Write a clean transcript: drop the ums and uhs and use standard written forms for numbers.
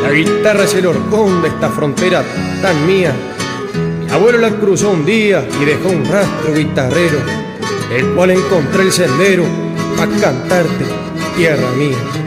La guitarra es el horcón de esta frontera tan mía. Mi abuelo la cruzó un día y dejó un rastro guitarrero, el cual encontré el sendero pa' cantarte, tierra mía.